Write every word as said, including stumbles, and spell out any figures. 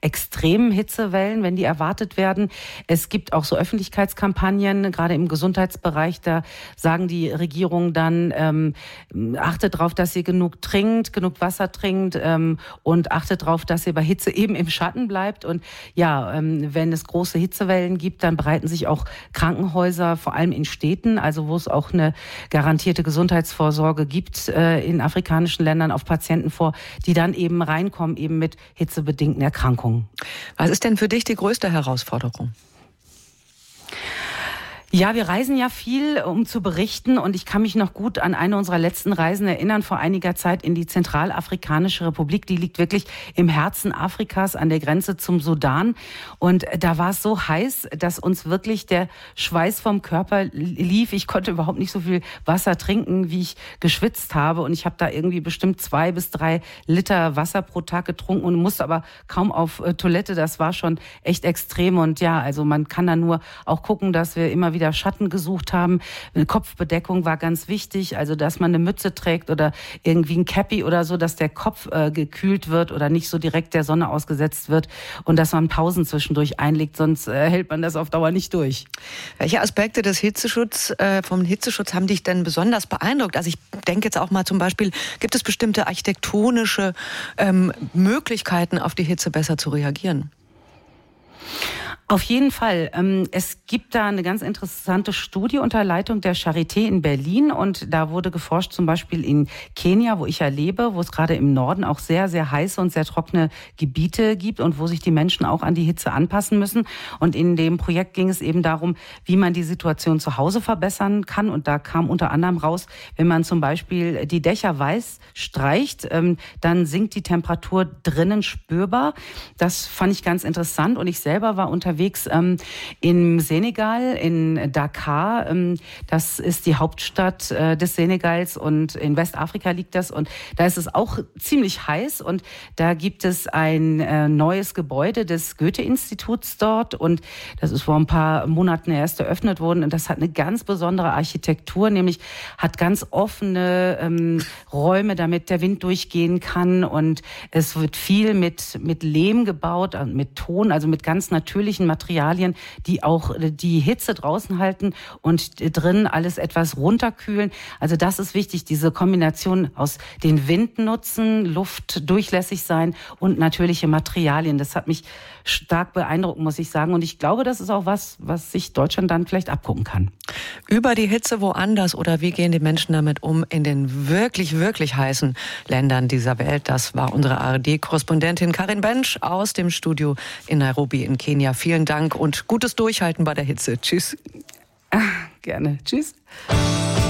extremen Hitzewellen, wenn die erwartet werden. Es gibt auch so Öffentlichkeitskampagnen, gerade im Gesundheitsbereich, da sagen die Regierungen dann, ähm, achtet darauf, dass ihr genug trinkt, genug Wasser trinkt ähm, und achtet darauf, dass ihr bei Hitze eben im Schatten bleibt. Und ja, ähm, wenn es große Hitzewellen gibt, dann bereiten sich auch Krankenhäuser, vor allem in Städten, also wo es auch eine garantierte Gesundheitsvorsorge gibt, äh, in afrikanischen Ländern auf Patienten vor, die dann eben reinkommen, eben mit hitzebedingten Erkrankungen. Was ist denn für dich die größte Herausforderung? Ja, wir reisen ja viel, um zu berichten, und ich kann mich noch gut an eine unserer letzten Reisen erinnern, vor einiger Zeit in die Zentralafrikanische Republik. Die liegt wirklich im Herzen Afrikas an der Grenze zum Sudan. Und da war es so heiß, dass uns wirklich der Schweiß vom Körper lief. Ich konnte überhaupt nicht so viel Wasser trinken, wie ich geschwitzt habe. Und ich habe da irgendwie bestimmt zwei bis drei Liter Wasser pro Tag getrunken und musste aber kaum auf Toilette. Das war schon echt extrem. Und ja, also man kann da nur auch gucken, dass wir immer wieder Schatten gesucht haben. Eine Kopfbedeckung war ganz wichtig, also dass man eine Mütze trägt oder irgendwie ein Cappy oder so, dass der Kopf äh, gekühlt wird oder nicht so direkt der Sonne ausgesetzt wird und dass man Pausen zwischendurch einlegt, sonst äh, hält man das auf Dauer nicht durch. Welche Aspekte des Hitzeschutzes, äh, vom Hitzeschutz haben dich denn besonders beeindruckt? Also ich denke jetzt auch mal zum Beispiel, gibt es bestimmte architektonische ähm, Möglichkeiten, auf die Hitze besser zu reagieren? Auf jeden Fall. Es gibt da eine ganz interessante Studie unter Leitung der Charité in Berlin, und da wurde geforscht, zum Beispiel in Kenia, wo ich ja lebe, wo es gerade im Norden auch sehr, sehr heiße und sehr trockene Gebiete gibt und wo sich die Menschen auch an die Hitze anpassen müssen. Und in dem Projekt ging es eben darum, wie man die Situation zu Hause verbessern kann. Und da kam unter anderem raus, wenn man zum Beispiel die Dächer weiß streicht, dann sinkt die Temperatur drinnen spürbar. Das fand ich ganz interessant, und ich selber war unterwegs ähm, im Senegal, in Dakar. Ähm, das ist die Hauptstadt äh, des Senegals, und in Westafrika liegt das. Und da ist es auch ziemlich heiß, und da gibt es ein äh, neues Gebäude des Goethe-Instituts dort, und das ist vor ein paar Monaten erst eröffnet worden, und das hat eine ganz besondere Architektur, nämlich hat ganz offene ähm, Räume, damit der Wind durchgehen kann, und es wird viel mit, mit Lehm gebaut, mit Ton, also mit ganz natürlichen Materialien, die auch die Hitze draußen halten und drin alles etwas runterkühlen. Also das ist wichtig, diese Kombination aus den Wind nutzen, Luft durchlässig sein und natürliche Materialien. Das hat mich stark beeindruckt, muss ich sagen. Und ich glaube, das ist auch was, was sich Deutschland dann vielleicht abgucken kann. Über die Hitze woanders, oder wie gehen die Menschen damit um in den wirklich, wirklich heißen Ländern dieser Welt? Das war unsere A R D-Korrespondentin Karin Bensch aus dem Studio in Nairobi in Kenia. Vielen Dank und gutes Durchhalten bei der Hitze. Tschüss. Gerne. Tschüss.